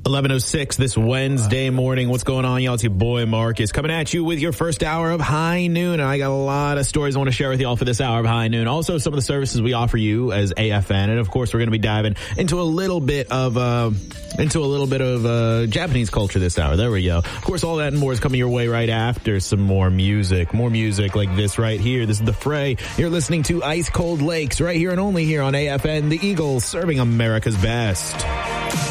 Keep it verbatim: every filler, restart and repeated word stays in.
eleven oh six this Wednesday morning. What's going on, y'all? It's your boy Marcus coming at you with your first hour of High Noon. And I got a lot of stories I want to share with y'all for this hour of High Noon. Also, some of the services we offer you as A F N. And of course, we're going to be diving into a little bit of, uh, into a little bit of, uh, Japanese culture this hour. There we go. Of course, all that and more is coming your way right after some more music. More music like this right here. This is The Fray. You're listening to Ice Cold Lakes right here and only here on A F N. The Eagles serving America's best.